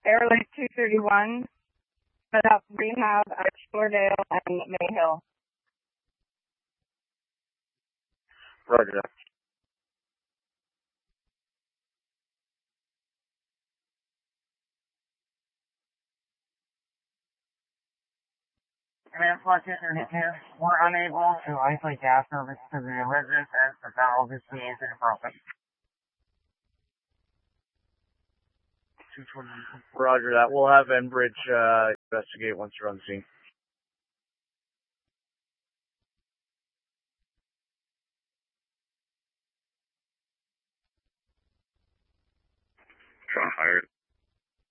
Airlake 231, set up rehab at Shoredale and Mayhill. Roger that. Command Flight 232, we're unable to isolate gas service to the residents as the valve is being inappropriate. Roger that. We'll have Enbridge investigate once you're on the scene. Sean hired.